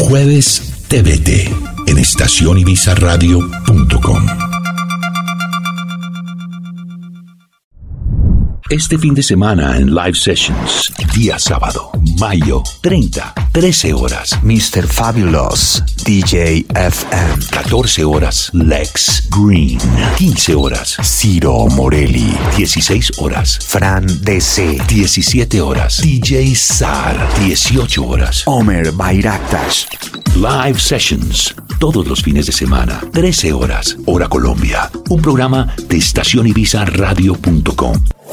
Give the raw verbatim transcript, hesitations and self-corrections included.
Jueves T V T en estación ibiza radio punto com. Este fin de semana en Live Sessions, día sábado, mayo treinta, trece horas, mister Fabulous, D J F M. catorce horas, Lex Green. quince horas, Ciro Morelli. dieciséis horas, Fran D C. diecisiete horas, D J Sar. dieciocho horas, Omer Bayraktas. Live Sessions, todos los fines de semana, trece horas, hora Colombia. Un programa de estación ibiza radio punto com.